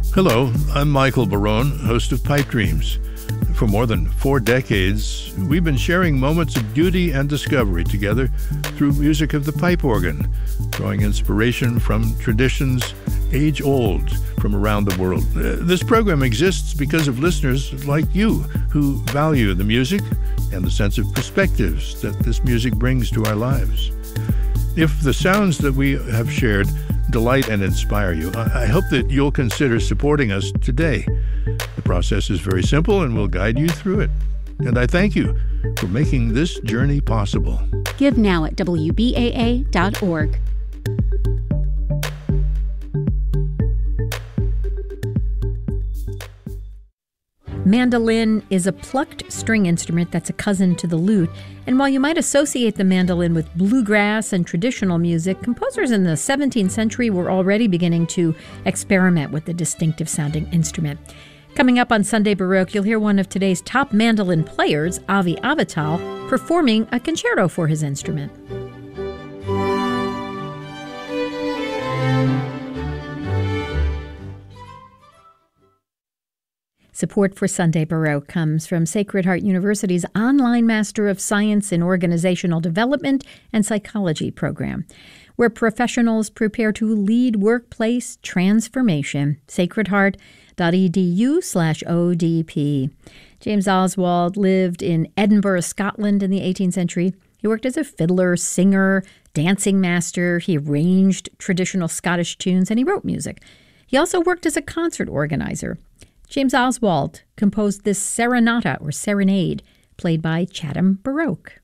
Hello, I'm Michael Barone, host of Pipe Dreams. For more than 4 decades, we've been sharing moments of beauty and discovery together through music of the pipe organ, drawing inspiration from traditions age-old from around the world. This program exists because of listeners like you who value the music and the sense of perspectives that this music brings to our lives. If the sounds that we have shared delight and inspire you, I hope that you'll consider supporting us today. The process is very simple and will guide you through it. And I thank you for making this journey possible. Give now at WBAA.org. Mandolin is a plucked string instrument that's a cousin to the lute, and while you might associate the mandolin with bluegrass and traditional music, composers in the 17th century were already beginning to experiment with the distinctive sounding instrument. Coming up on Sunday Baroque, you'll hear one of today's top mandolin players, Avi Avital, performing a concerto for his instrument. Support for Sunday Baroque comes from Sacred Heart University's online Master of Science in Organizational Development and Psychology program, where professionals prepare to lead workplace transformation. sacredheart.edu/ODP. James Oswald lived in Edinburgh, Scotland in the 18th century. He worked as a fiddler, singer, dancing master. He arranged traditional Scottish tunes, and he wrote music. He also worked as a concert organizer. James Oswald composed this serenata or serenade, played by Chatham Baroque.